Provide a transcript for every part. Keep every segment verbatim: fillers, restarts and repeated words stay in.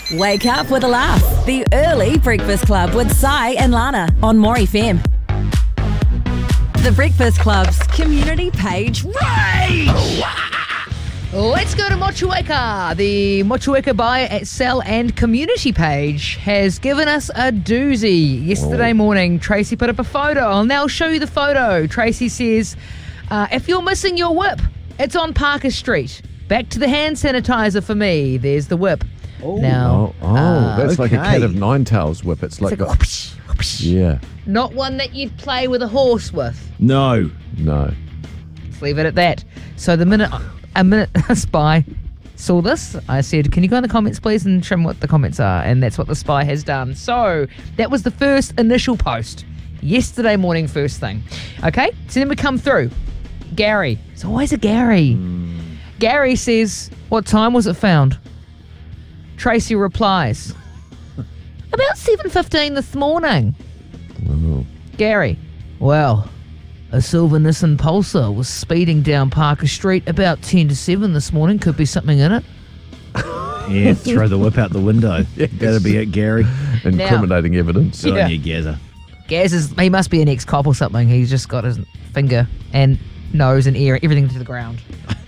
Wake up with a laugh. The Early Breakfast Club with Sai and Lana on More F M. The Breakfast Club's community page rage. Let's go to Motueka. The Motueka Buy, Sell and Community page has given us a doozy. Yesterday morning, Tracy put up a photo. I'll now show you the photo. Tracy says, uh, if you're missing your whip, it's on Parker Street. Back to the hand sanitizer for me. There's the whip. Oh, now, oh, oh uh, that's okay. like a cat of nine tails whip. It's like, it's like got, whoosh, whoosh. Yeah. Not one that you'd play with a horse with. No. No. Let's leave it at that. So the minute a minute spy saw this, I said, can you go in the comments please and show me what the comments are? And that's what the spy has done. So that was the first initial post. Yesterday morning, first thing. Okay, so then we come through. Gary. It's always a Gary. Mm. Gary says, what time was it found? Tracy replies, about seven fifteen this morning. Oh. Gary, well, a silver Nissan Pulsar was speeding down Parker Street about ten to seven this morning. Could be something in it. Yeah, throw the whip out the window. Yes. That'll be it, Gary. Incriminating now, evidence. Good yeah. on you, Gazza. Gaz is, he must be an ex-cop or something. He's just got his finger and nose and ear, everything to the ground.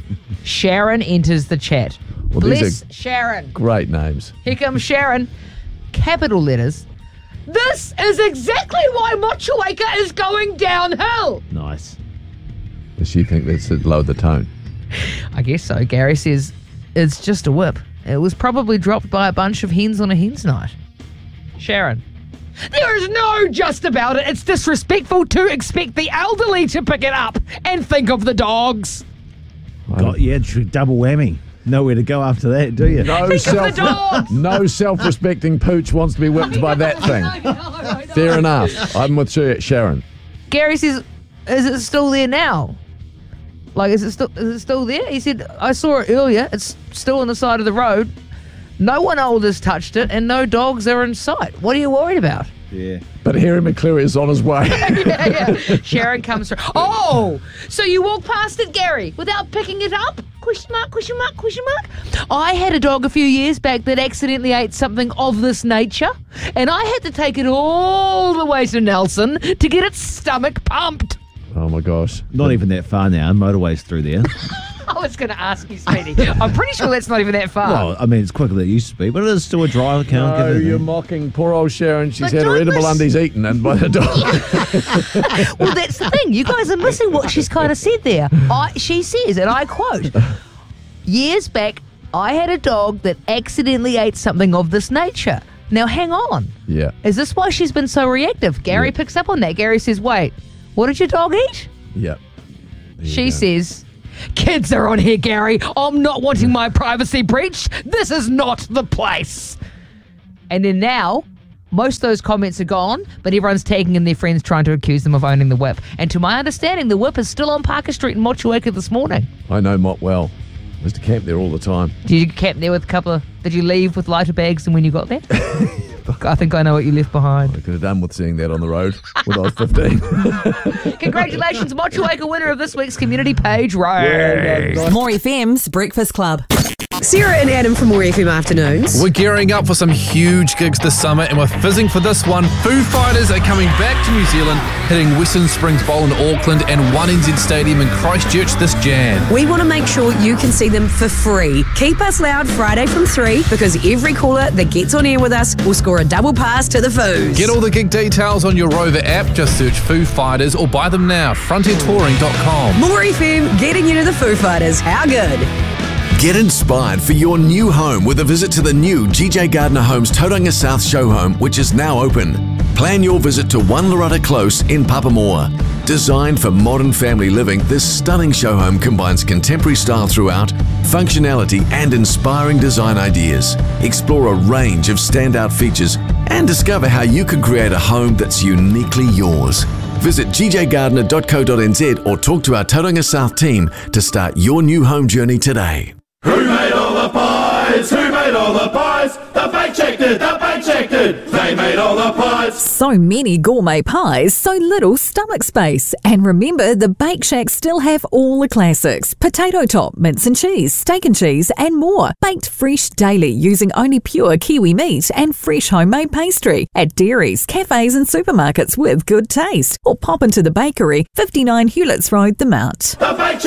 Sharon enters the chat. Well, Bless Sharon. Great names. Here comes Sharon. Capital letters. This is exactly why Motueka is going downhill. Nice. Does she think that's to lower the tone? I guess so. Gary says, it's just a whip. It was probably dropped by a bunch of hens on a hen's night. Sharon. There is no just about it. It's disrespectful to expect the elderly to pick it up and think of the dogs. God, yeah, double whammy. Nowhere to go after that, do you? No, self, no self-respecting pooch wants to be whipped by that thing. No, no, no, no. Fair enough. I'm with Sharon. Gary says, is it still there now? Like, is it still is it still there? He said, I saw it earlier. It's still on the side of the road. No one old has touched it, and no dogs are in sight. What are you worried about? Yeah. But Harry McCleary is on his way. yeah, yeah. Sharon comes through. Oh, so you walk past it, Gary, without picking it up? Question mark, question mark, question mark. I had a dog a few years back that accidentally ate something of this nature, and I had to take it all the way to Nelson to get its stomach pumped. Oh, my gosh. Not even that far now. Motorway's through there. I was going to ask you, Speedy. I'm pretty sure that's not even that far. Well, I mean, it's quicker than it used to be, but it is still a drive. Can't No, get it you're in. mocking poor old Sharon. She's But had her don't edible miss- undies eaten and by the dog. Well, that's the thing. You guys are missing what she's kind of said there. I, she says, and I quote, years back, I had a dog that accidentally ate something of this nature. Now, hang on. Yeah. Is this why she's been so reactive? Gary Yeah. picks up on that. Gary says, wait, what did your dog eat? Yeah. There you She go. says, kids are on here, Gary. I'm not wanting my privacy breached. This is not the place. And then now, most of those comments are gone, but everyone's tagging in their friends trying to accuse them of owning the whip. And to my understanding, the whip is still on Parker Street in Motueka this morning. I know Mott well. I used to camp there all the time. Did you camp there with a couple of... Did you leave with lighter bags than when you got there? I think I know what you left behind. I could have done with seeing that on the road when I was fifteen. Congratulations, Motueka, winner of this week's community page race. More F M's Breakfast Club. Sarah and Adam from More F M Afternoons. We're gearing up for some huge gigs this summer and we're fizzing for this one. Foo Fighters are coming back to New Zealand, hitting Western Springs Bowl in Auckland and one N Z Stadium in Christchurch this Jan. We want to make sure you can see them for free. Keep us loud Friday from three because every caller that gets on air with us will score a double pass to the Foos. Get all the gig details on your Rover app. Just search Foo Fighters or buy them now. frontier touring dot com. More F M getting you to the Foo Fighters. How good? Get inspired for your new home with a visit to the new G J Gardner Homes Tauranga South show home, which is now open. Plan your visit to One Loretta Close in Papamoa. Designed for modern family living, this stunning show home combines contemporary style throughout, functionality and inspiring design ideas. Explore a range of standout features and discover how you can create a home that's uniquely yours. Visit g j gardner dot co dot n z or talk to our Tauranga South team to start your new home journey today. Who made all the pies? Who made all the pies? The fact checked it, the fact checked it. They made all the pies. So many gourmet pies, so little stomach space. And remember, the Bake Shack still have all the classics. Potato top, mince and cheese, steak and cheese, and more. Baked fresh daily using only pure Kiwi meat and fresh homemade pastry. At dairies, cafes and supermarkets with good taste. Or pop into the bakery, fifty-nine Hewletts Road, The Mount.